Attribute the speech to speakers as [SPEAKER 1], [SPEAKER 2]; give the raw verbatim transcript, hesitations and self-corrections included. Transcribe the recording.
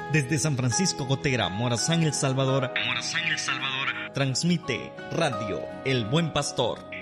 [SPEAKER 1] Desde San Francisco Gotera, Morazán, El Salvador, Morazán, El Salvador, transmite Radio El Buen Pastor.